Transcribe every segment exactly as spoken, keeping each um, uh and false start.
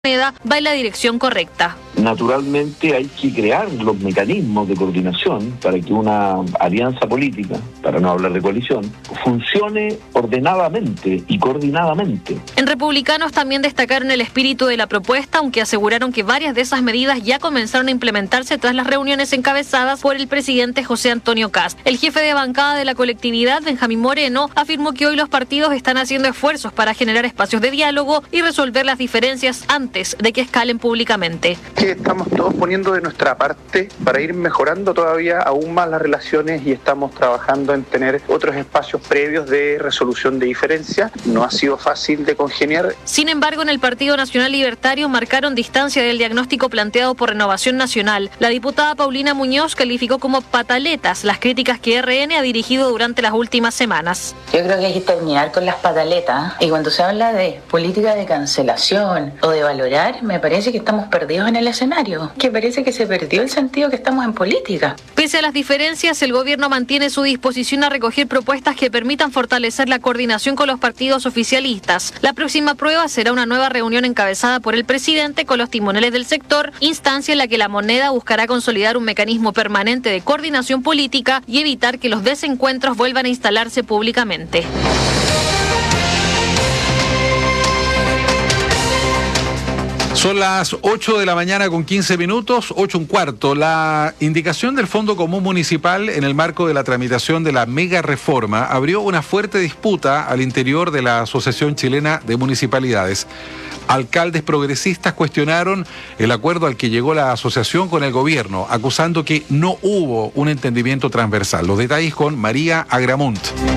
moneda va en la dirección correcta. Naturalmente hay que crear los mecanismos de coordinación para que una alianza política, para no hablar de coalición, funcione ordenadamente y coordinadamente. En Republicanos también destacaron el espíritu de la propuesta, aunque aseguraron que varias de esas medidas ya comenzaron a implementarse tras las reuniones encabezadas por el presidente José Antonio Kast. El jefe de bancada de la colectividad, Benjamín Moreno, afirmó que hoy los partidos están haciendo esfuerzos para generar espacios de diálogo y resolver las diferencias antes de que escalen públicamente. Que estamos todos poniendo de nuestra parte para ir mejorando todavía aún más las relaciones y estamos trabajando en tener otros espacios previos de resolución de diferencias. No ha sido fácil de congeniar. Sin embargo, en el Partido Nacional Libertario marcaron distancia del diagnóstico planteado por Renovación Nacional. La diputada Paulina Muñoz calificó como pataletas las críticas que R N ha dirigido durante las últimas semanas. Yo creo que hay que terminar con las pataletas, y cuando se habla de política de cancelación o de valorar, me parece que estamos perdidos en el escenario, que parece que se perdió el sentido que estamos en política. Pese a las diferencias, el gobierno mantiene su disposición a recoger propuestas que permitan fortalecer la coordinación con los partidos oficialistas. La próxima prueba será una nueva reunión encabezada por el presidente con los timoneles del sector, instancia en la que la moneda buscará consolidar un mecanismo permanente de coordinación política y evitar que los desencuentros vuelvan a instalarse públicamente. Son las ocho de la mañana con quince minutos, ocho un cuarto. La indicación del Fondo Común Municipal en el marco de la tramitación de la mega reforma abrió una fuerte disputa al interior de la Asociación Chilena de Municipalidades. Alcaldes progresistas cuestionaron el acuerdo al que llegó la asociación con el gobierno, acusando que no hubo un entendimiento transversal. Los detalles con María Agramunt.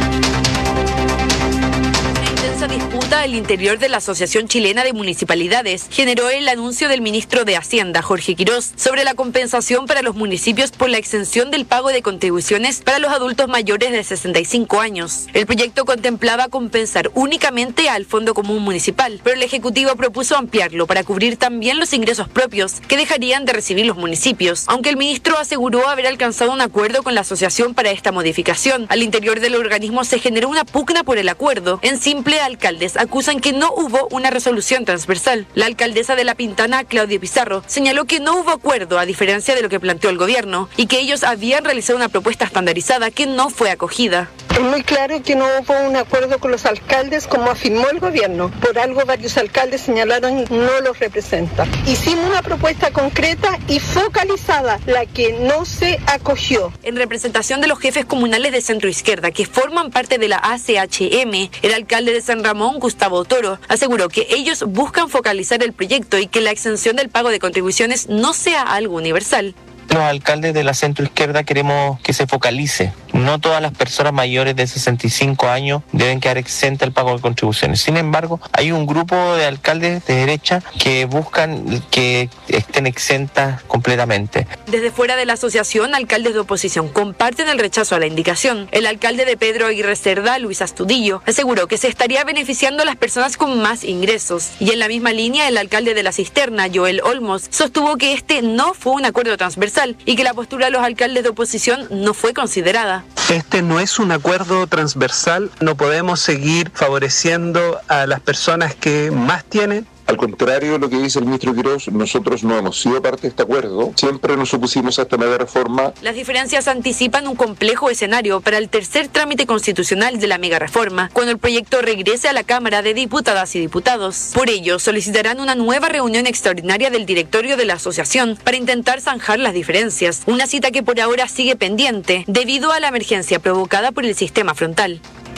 Disputa al interior de la Asociación Chilena de Municipalidades generó el anuncio del ministro de Hacienda, Jorge Quirós, sobre la compensación para los municipios por la exención del pago de contribuciones para los adultos mayores de sesenta y cinco años. El proyecto contemplaba compensar únicamente al Fondo Común Municipal, pero el Ejecutivo propuso ampliarlo para cubrir también los ingresos propios que dejarían de recibir los municipios, aunque el ministro aseguró haber alcanzado un acuerdo con la asociación para esta modificación. Al interior del organismo se generó una pugna por el acuerdo. En simple, alcaldes acusan que no hubo una resolución transversal. La alcaldesa de La Pintana, Claudia Pizarro, señaló que no hubo acuerdo a diferencia de lo que planteó el gobierno y que ellos habían realizado una propuesta estandarizada que no fue acogida. Es muy claro que no hubo un acuerdo con los alcaldes como afirmó el gobierno. Por algo varios alcaldes señalaron no los representa. Hicimos una propuesta concreta y focalizada, la que no se acogió. En representación de los jefes comunales de centro izquierda que forman parte de la A C H M, el alcalde de San Ramón, Gustavo Toro, aseguró que ellos buscan focalizar el proyecto y que la exención del pago de contribuciones no sea algo universal. Los alcaldes de la centroizquierda queremos que se focalice. No todas las personas mayores de sesenta y cinco años deben quedar exentas del pago de contribuciones. Sin embargo, hay un grupo de alcaldes de derecha que buscan que estén exentas completamente. Desde fuera de la asociación, alcaldes de oposición comparten el rechazo a la indicación. El alcalde de Pedro Aguirre Cerda, Luis Astudillo, aseguró que se estaría beneficiando a las personas con más ingresos. Y en la misma línea, el alcalde de La Cisterna, Joel Olmos, sostuvo que este no fue un acuerdo transversal y que la postura de los alcaldes de oposición no fue considerada. Este no es un acuerdo transversal, no podemos seguir favoreciendo a las personas que más tienen. Al contrario de lo que dice el ministro Quirós, nosotros no hemos sido parte de este acuerdo, siempre nos opusimos a esta mega reforma. Las diferencias anticipan un complejo escenario para el tercer trámite constitucional de la mega reforma, cuando el proyecto regrese a la Cámara de Diputadas y Diputados. Por ello, solicitarán una nueva reunión extraordinaria del directorio de la asociación para intentar zanjar las diferencias, una cita que por ahora sigue pendiente debido a la emergencia provocada por el sistema frontal.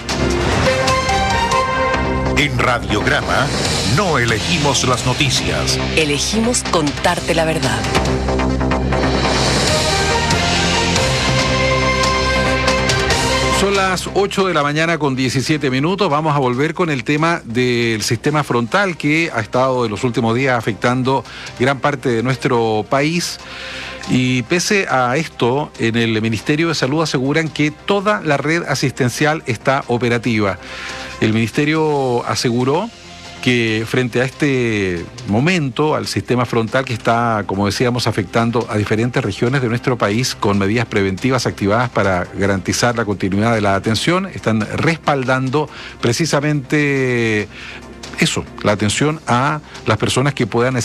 En Radiograma no elegimos las noticias. Elegimos contarte la verdad. Son las ocho de la mañana con diecisiete minutos. Vamos a volver con el tema del sistema frontal que ha estado en los últimos días afectando gran parte de nuestro país. Y pese a esto, en el Ministerio de Salud aseguran que toda la red asistencial está operativa. El Ministerio aseguró que frente a este momento, al sistema frontal que está, como decíamos, afectando a diferentes regiones de nuestro país con medidas preventivas activadas para garantizar la continuidad de la atención, están respaldando precisamente eso, la atención a las personas que puedan